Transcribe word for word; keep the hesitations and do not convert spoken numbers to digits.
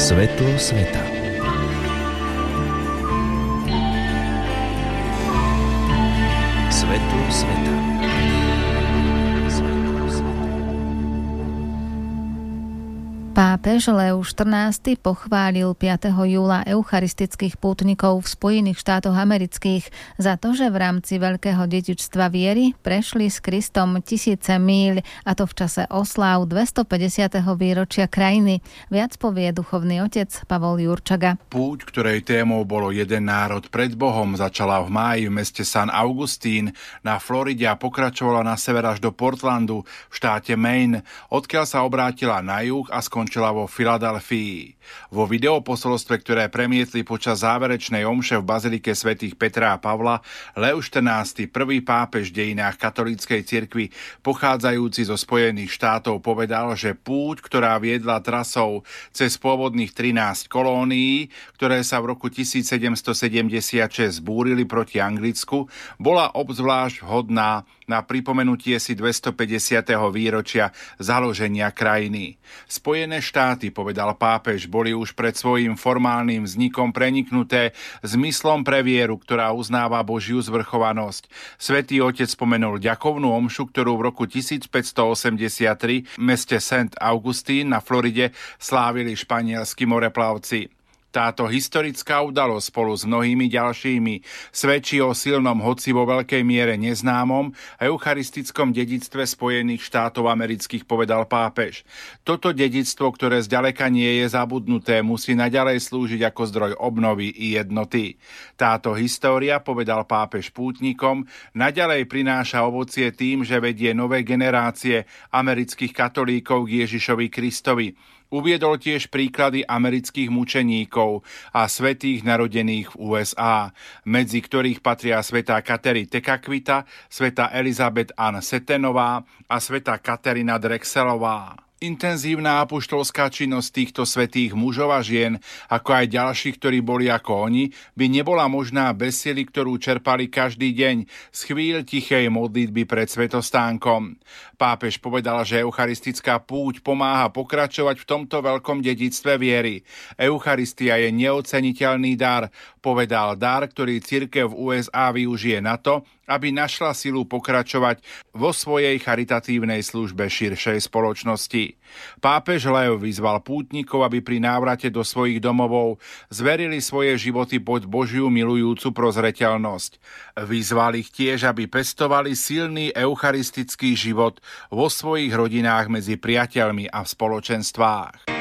Svetlo sveta. Svetlo sveta. Pápež Leo štrnásty pochválil piateho júla eucharistických pútnikov v Spojených štátoch amerických za to, že v rámci veľkého dedičstva viery prešli s Kristom tisíce míľ, a to v čase osláv dvestopäťdesiateho výročia krajiny. Viac povie duchovný otec Pavol Jurčaga. Púť, ktorej témou bolo jeden národ pred Bohom, začala v máji v meste San Augustín na Floride a pokračovala na sever až do Portlandu v štáte Maine, odkiaľ sa obrátila na juh a skončila skončila vo Filadelfii. Vo videoposolstve, ktoré premietli počas záverečnej omše v bazilike svätých Petra a Pavla, Leo štrnásty, prvý pápež v dejinách katolíckej cirkvi, pochádzajúci zo Spojených štátov, povedal, že púť, ktorá viedla trasou cez pôvodných trinásť kolónií, ktoré sa v roku tisícsedemstosedemdesiatšesť zbúrili proti Anglicku, bola obzvlášť vhodná na pripomenutie si dvestopäťdesiateho výročia založenia krajiny. Spojené štáty, povedal pápež, boli už pred svojím formálnym vznikom preniknuté zmyslom pre vieru, ktorá uznáva Božiu zvrchovanosť. Svätý otec spomenul ďakovnú omšu, ktorú v roku tisícpäťstoosemdesiattri v meste Saint Augustín na Floride slávili španielski moreplavci. Táto historická udalosť spolu s mnohými ďalšími svedčí o silnom, hoci vo veľkej miere neznámom eucharistickom dedičstve Spojených štátov amerických, povedal pápež. Toto dedičstvo, ktoré zďaleka nie je zabudnuté, musí naďalej slúžiť ako zdroj obnovy i jednoty. Táto história, povedal pápež pútnikom, naďalej prináša ovocie tým, že vedie nové generácie amerických katolíkov k Ježišovi Kristovi. Uviedol tiež príklady amerických mučeníkov a svätých narodených v ú es á, medzi ktorých patria svätá Kateri Tekakwitha, svätá Elizabeth Ann Setenová a svätá Katerina Drexelová. Intenzívna apoštolská činnosť týchto svätých mužov a žien, ako aj ďalších, ktorí boli ako oni, by nebola možná bez sily, ktorú čerpali každý deň z chvíľ tichej modlitby pred svätostánkom. Pápež povedal, že eucharistická púť pomáha pokračovať v tomto veľkom dedičstve viery. Eucharistia je neoceniteľný dar, povedal, dar, ktorý cirkev v ú es á využije na to, aby našla silu pokračovať vo svojej charitatívnej službe širšej spoločnosti. Pápež Leo vyzval pútnikov, aby pri návrate do svojich domovov zverili svoje životy pod Božiu milujúcu prozreteľnosť. Vyzval ich tiež, aby pestovali silný eucharistický život vo svojich rodinách medzi priateľmi a v spoločenstvách.